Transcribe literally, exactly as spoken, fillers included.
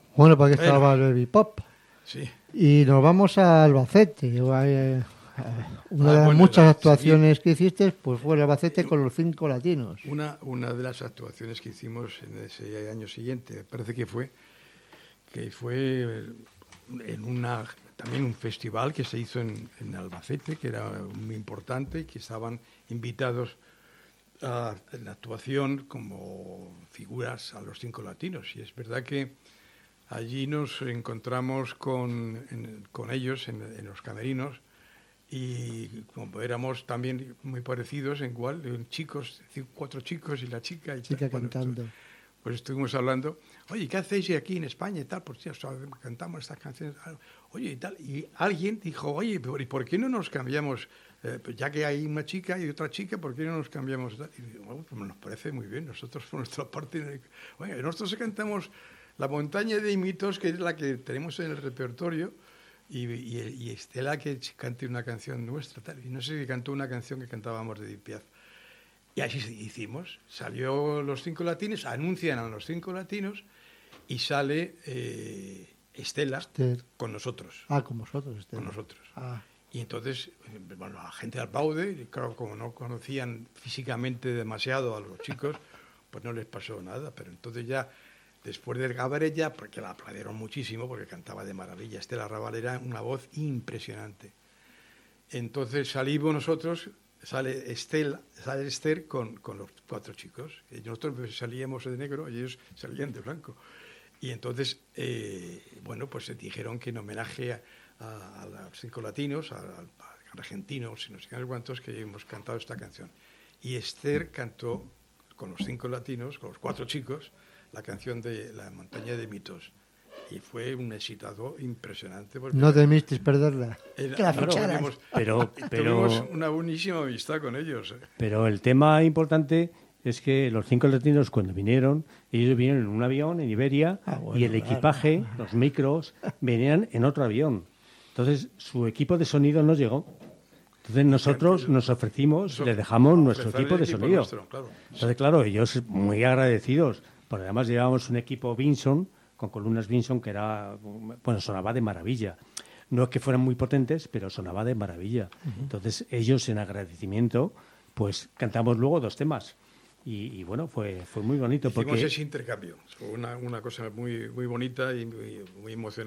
Bueno, porque Bueno. estaba el Baby Pop. Sí. Y nos vamos a Albacete. Eh, Una Ah, de las bueno, muchas la- actuaciones que hiciste pues fue el Albacete con los cinco latinos. Una, una de las actuaciones que hicimos en ese año siguiente, parece que fue, que fue en una, también un festival que se hizo en, en Albacete, que era muy importante, y que estaban invitados a la actuación como figuras a los cinco latinos. Y es verdad que allí nos encontramos con, en, con ellos en, en los camerinos, y como éramos también muy parecidos, en igual, chicos, cuatro chicos y la chica. Y Chica tal. Bueno, cantando. pues estuvimos hablando, oye, ¿qué hacéis aquí en España y tal? Pues ya cantamos estas canciones. Oye, y tal. Y alguien dijo, oye, ¿y por qué no nos cambiamos? Eh, pues ya que hay una chica y otra chica, ¿por qué no nos cambiamos? Y digo, bueno, pues nos parece muy bien. Nosotros, por nuestra parte, bueno, nosotros cantamos La montaña de mitos, que es la que tenemos en el repertorio. Y, y, y Estela que cante una canción nuestra, tal. Y no sé si cantó una canción que cantábamos de Edith Piaf. Y así hicimos. Salió Los Cinco Latinos, anuncian a Los Cinco Latinos y sale eh, Estela Esther. con nosotros. Ah, con vosotros, Esther. Con nosotros. Ah. Y entonces, bueno, la gente aplaude, y claro, como no conocían físicamente demasiado a los chicos, pues no les pasó nada. Pero entonces ya, después del cabaret ya, porque la aplaudieron muchísimo, porque cantaba de maravilla. Estela Raval era una voz impresionante. Entonces salimos nosotros, sale Estela, sale Esther con, con los cuatro chicos. Y nosotros salíamos de negro y ellos salían de blanco. Y entonces, eh, bueno, pues se dijeron que en homenaje a, a, a los cinco latinos, a, a argentinos y no sé cuántos, que hemos cantado esta canción. Y Esther cantó con los cinco latinos, con los cuatro chicos, la canción de La montaña de mitos. Y fue un exitazo impresionante. No temisteis perderla. Era, Que la claro, ficharas. tuvimos, Pero, pero, tuvimos una buenísima amistad con ellos. ¿eh? pero el tema importante es que los cinco latinos, cuando vinieron, ellos vinieron en un avión en Iberia, Ah, bueno, y el claro. equipaje, los micros, venían en otro avión. Entonces, su equipo de sonido nos llegó. Entonces, nosotros nos ofrecimos, Eso, les dejamos nuestro ofrecer equipo el de equipo sonido. nuestro, claro. Entonces, claro, ellos muy agradecidos, porque además llevábamos un equipo Vinson, con columnas Vinson, que era, bueno, sonaba de maravilla. No es que fueran muy potentes, pero sonaba de maravilla. Uh-huh. Entonces, ellos, en agradecimiento, pues cantamos luego dos temas. Y, y bueno, fue, fue muy bonito. Hicimos porque ese intercambio. Fue una, una cosa muy, muy bonita y muy, muy emocionante.